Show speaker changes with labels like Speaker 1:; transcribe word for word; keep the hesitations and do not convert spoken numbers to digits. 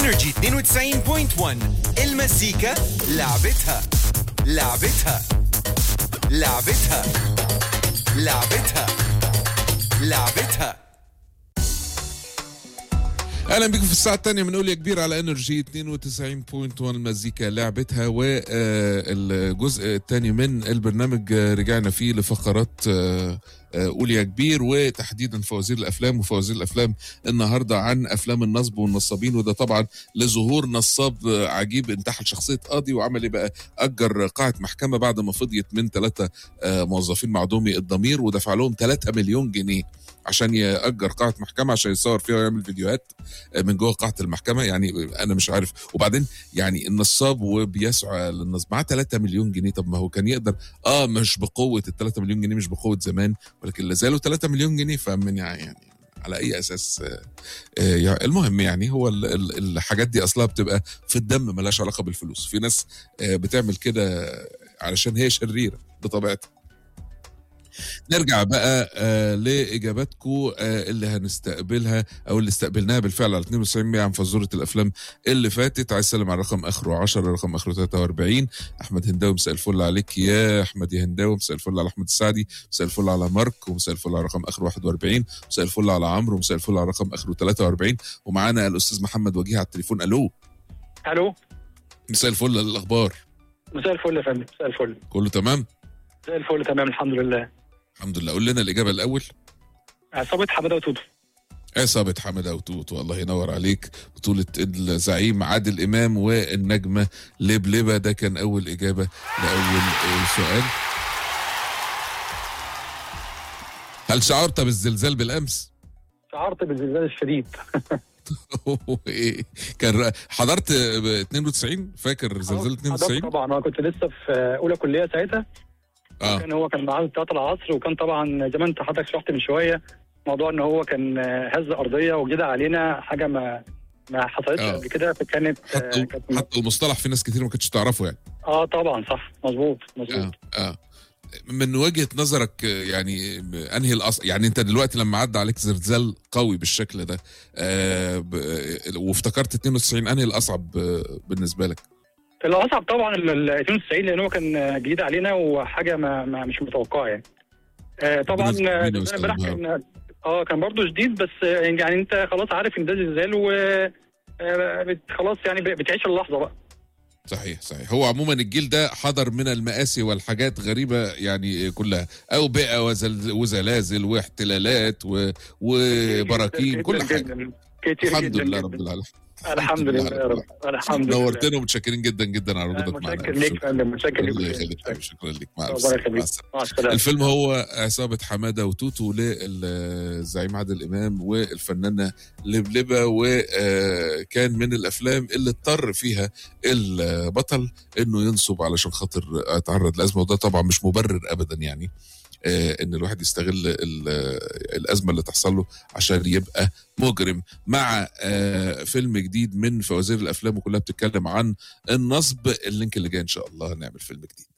Speaker 1: انرجي اثنين وتسعين فاصلة واحد المزيكا لعبتها لعبتها لعبتها لعبتها لعبتها.
Speaker 2: اهلا بكم في الساعه الثانيه من قول يا كبير على انرجي اثنين وتسعين فاصلة واحد المزيكا لعبتها. والجزء الثاني من البرنامج رجعنا فيه لفقرات قول يا كبير، وتحديدا فوازير الافلام. وفوازير الافلام النهارده عن افلام النصب والنصابين، وده طبعا لظهور نصاب عجيب انتحل شخصيه قاضي وعمل ايه بقى، اجر قاعه محكمه بعد ما فضيت من ثلاثه موظفين معدومي الضمير، ودفع لهم ثلاثة مليون جنيه عشان يأجر قاعة محكمة عشان يصور فيها ويعمل فيديوهات من جوه قاعة المحكمة. يعني أنا مش عارف. وبعدين يعني النصاب وبيسعى للنصب معاه ثلاثة مليون جنيه. طب ما هو كان يقدر اه مش بقوة ال ثلاثة مليون جنيه، مش بقوة زمان، ولكن لا زالوا ثلاثة مليون جنيه. فمن يعني على أي أساس آه آه المهم يعني هو ال ال الحاجات دي أصلها بتبقى في الدم، ملهاش علاقة بالفلوس. في ناس آه بتعمل كده علشان هي شريرة بطبيعتها. نرجع بقى آه لاجاباتكم آه اللي هنستقبلها او اللي استقبلناها بالفعل على اثنين وتسعين عن فزوره الافلام اللي فاتت. عايز اسلم على رقم اخره عشرة، رقم اخره ثلاثة وأربعين. احمد هنداوي، مساء الفل عليك يا احمد يا هنداوي. مساء الفل على احمد السعدي، مساء الفل على مارك، ومساء الفل على رقم اخره واحد وأربعين. مساء الفل على عمرو، ومساء الفل على رقم اخره ثلاثة وأربعين. ومعانا الاستاذ محمد وجيه على التليفون. الو
Speaker 3: الو
Speaker 2: مساء الفل، الاخبار؟
Speaker 3: مساء الفل يا فندم. مساء الفل،
Speaker 2: كله تمام؟
Speaker 3: مساء الفل تمام الحمد لله.
Speaker 2: الحمد لله. قول لنا الاجابه الاول.
Speaker 3: عصابة حمادة وتوتو.
Speaker 2: عصابة حمادة وتوتو، الله ينور عليك. بطولة الزعيم عادل إمام والنجمة لبلبة. ده كان أول إجابة لأول سؤال. هل شعرت بالزلزال بالأمس؟
Speaker 3: شعرت بالزلزال الشديد.
Speaker 2: ايه كان حضرت اثنين وتسعين؟ فاكر زلزال اثنين وتسعين؟
Speaker 3: طبعا انا كنت لسه في اولى كليه ساعتها.
Speaker 2: اه
Speaker 3: كان هو كان معاه تياتر العصر، وكان طبعا زي ما انت حضرتك شرحت من شويه موضوع ان هو كان هز ارضيه وجدع علينا حاجه ما ما حصلتش
Speaker 2: آه.
Speaker 3: قبل كده. فكانت
Speaker 2: حتى,
Speaker 3: كانت
Speaker 2: حتى المصطلح في ناس كتير ما كانتش تعرفه يعني.
Speaker 3: اه طبعا صح، مظبوط مظبوط.
Speaker 2: اه اه من وجهة نظرك يعني انهي الاصل؟ يعني انت دلوقتي لما عدى عليك زلزال قوي بالشكل ده آه وافتكرت اثنين وتسعين، انهي الاصعب بالنسبه لك؟
Speaker 3: الاصعب طبعا ال اثنين وتسعين لان هو كان جديد علينا وحاجه ما, ما مش متوقعه يعني. آه طبعا امبارح كان اه كان برضه شديد، بس يعني انت خلاص عارف ان ده زلزال و آه خلاص يعني بتعيش اللحظه بقى.
Speaker 2: صحيح صحيح. هو عموما الجيل ده حضر من المآسي والحاجات غريبة يعني كلها، أوبئة وزل وزلازل واحتلالات و... وبراكين، كل حاجة.
Speaker 3: كتير
Speaker 2: الحمد
Speaker 3: جدا
Speaker 2: لله
Speaker 3: جدا.
Speaker 2: رب العالمين.
Speaker 3: الحمد لله يا رب. الحمد لله.
Speaker 2: نورتنا ومتشكرين جدا جدا على وجودك معنا.
Speaker 3: متشكر ليك يا فندم. متشكر ليك.
Speaker 2: الله يخليك، شكرا لك. مع
Speaker 3: السلامة.
Speaker 2: الفيلم هو عصابة حمادة وتوتو للزعيم عادل إمام والفنانة لبلبة، وكان من الأفلام اللي اضطر فيها البطل إنه ينصب علشان خاطر اتعرض لأزمة. وده طبعا مش مبرر أبدا يعني ان الواحد يستغل الازمه اللي تحصل له عشان يبقى مجرم. مع فيلم جديد من فوازير الافلام وكلها بتتكلم عن النصب. اللينك اللي جاي ان شاء الله نعمل فيلم جديد.